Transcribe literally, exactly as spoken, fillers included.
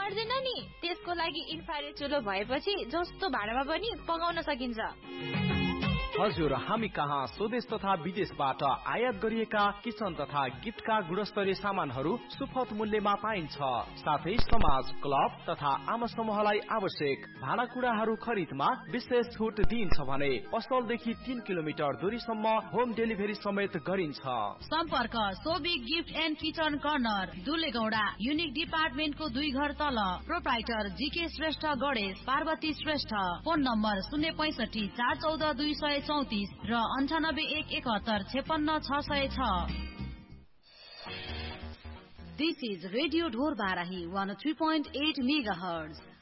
पर्दैन नि। त्यसको लागि इन्फ्रारेड चुलो भएपछि जस्तो भाँडामा पनि पकाउन सकिन्छ। हजुर, हामी कहाँ स्वदेश तथा विदेशबाट आयात गरिएका किचन तथा गिफ्टका गुणस्तरीय सामानहरू सुपथ मूल्यमा पाइन्छ। साथै समाज, क्लब तथा आम समूहलाई आवश्यक भाँडाकुँडाहरू खरिदमा विशेष छुट दिइन्छ भने पसलदेखि तीन किलोमिटर दूरीसम्म होम डेलिभरी समेत गरिन्छ। सम्पर्क Sobi gift and kitchen corner, दुलेगौडा, unique डिपार्टमेन्टको दुई घर तल। Proprietor GK Shrestha Ganesh, Parvati Shrestha. Phone number शून्य पैसठी चार चौध दुई सय चौतिस र अन्ठानब्बे एक एकहत्तर छेपन्न छ सय छ। This is Radio Dhor Barahi one oh three point eight megahertz.